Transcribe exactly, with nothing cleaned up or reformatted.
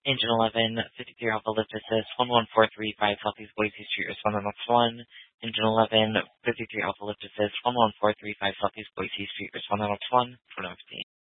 Engine eleven, fifty-three Alpha Lift Assist, one one four three five Southeast Boise Street, respond on next one. Engine eleven, fifty-three Alpha Lift Assist, one one four three five Southeast Boise Street, respond on next one. For next